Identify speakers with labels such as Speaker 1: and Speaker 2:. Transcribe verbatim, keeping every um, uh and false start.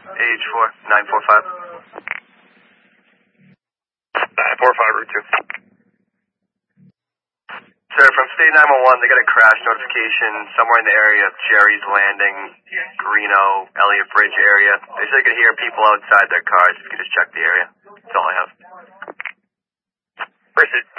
Speaker 1: A H four, nine four five.
Speaker 2: nine four five, route two.
Speaker 1: Sir, from State nine one one, they got a crash notification somewhere in the area of Jerry's Landing, Greeno, Elliott Bridge area. They said they could hear people outside their cars. If you could just check the area. That's all I have.
Speaker 2: Pursuit.